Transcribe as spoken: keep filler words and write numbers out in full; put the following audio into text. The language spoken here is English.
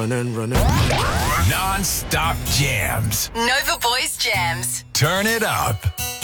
Running, running. Non-stop jams. Nova Boys Jams. Turn it up.